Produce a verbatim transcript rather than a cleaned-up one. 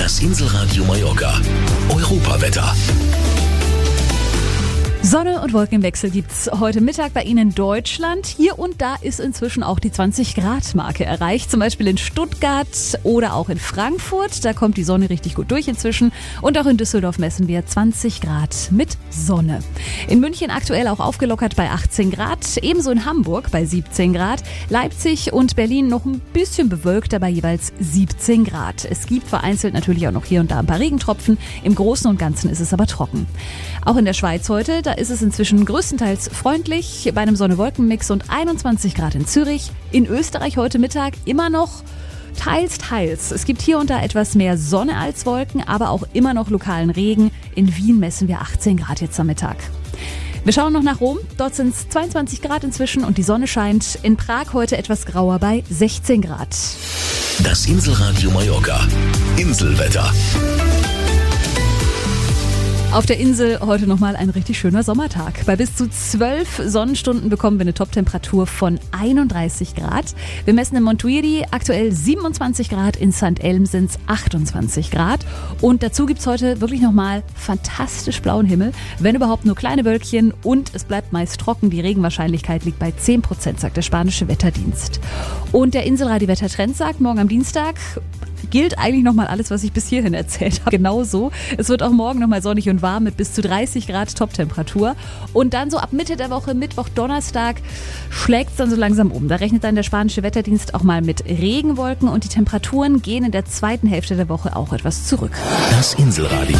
Das Inselradio Mallorca. Europawetter. Sonne und Wolkenwechsel gibt's heute Mittag bei Ihnen in Deutschland. Hier und da ist inzwischen auch die zwanzig Grad Marke erreicht. Zum Beispiel in Stuttgart oder auch in Frankfurt. Da kommt die Sonne richtig gut durch inzwischen. Und auch in Düsseldorf messen wir zwanzig Grad mit Sonne. In München aktuell auch aufgelockert bei achtzehn Grad. Ebenso in Hamburg bei siebzehn Grad. Leipzig und Berlin noch ein bisschen bewölkter bei jeweils siebzehn Grad. Es gibt vereinzelt natürlich auch noch hier und da ein paar Regentropfen. Im Großen und Ganzen ist es aber trocken. Auch in der Schweiz heute, da ist es inzwischen größtenteils freundlich bei einem Sonne-Wolken-Mix und einundzwanzig Grad in Zürich. In Österreich heute Mittag immer noch teils, teils. Es gibt hier und da etwas mehr Sonne als Wolken, aber auch immer noch lokalen Regen. In Wien messen wir achtzehn Grad jetzt am Mittag. Wir schauen noch nach Rom. Dort sind es zweiundzwanzig Grad inzwischen und die Sonne scheint. In Prag heute etwas grauer bei sechzehn Grad. Das Inselradio Mallorca. Inselwetter. Auf der Insel heute nochmal ein richtig schöner Sommertag. Bei bis zu zwölf Sonnenstunden bekommen wir eine Toptemperatur von einunddreißig Grad. Wir messen in Montuiri aktuell siebenundzwanzig Grad, in Sankt Elm sind es achtundzwanzig Grad. Und dazu gibt's heute wirklich nochmal fantastisch blauen Himmel, wenn überhaupt nur kleine Wölkchen und es bleibt meist trocken. Die Regenwahrscheinlichkeit liegt bei zehn Prozent, sagt der spanische Wetterdienst. Und der Inselradio-Wettertrend sagt, morgen am Dienstag gilt eigentlich nochmal alles, was ich bis hierhin erzählt habe. Genauso. Es wird auch morgen nochmal sonnig und warm mit bis zu dreißig Grad Toptemperatur. Und dann so ab Mitte der Woche, Mittwoch, Donnerstag, schlägt es dann so langsam um. Da rechnet dann der spanische Wetterdienst auch mal mit Regenwolken und die Temperaturen gehen in der zweiten Hälfte der Woche auch etwas zurück. Das Inselradio.